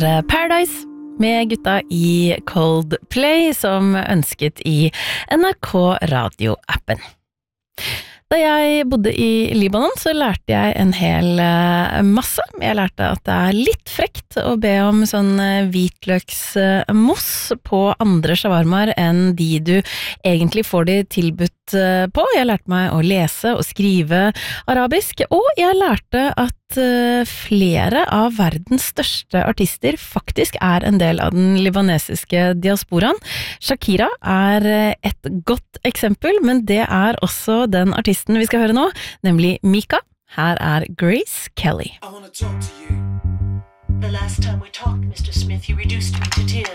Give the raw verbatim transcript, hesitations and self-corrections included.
Paradise med gutta i Coldplay som ønsket i N R K radioappen. Da jeg bodde i Libanon så lærte jeg en hel masse. Jeg lærte at det er litt frekt å be om sånn hvitløksmos på andre shawarmaer enn de du egentlig får de tilbudt på. Jeg lærte meg å lese og skrive arabisk, og jeg lærte at flere av verdens største artister faktisk er en del av den libanesiske diasporaen. Shakira er et godt eksempel, men det er også den artisten vi skal høre nå, nemlig Mika. Her er Grace Kelly. I wanna talk to you. The last time we talked, mister Smith, you reduced me to tears.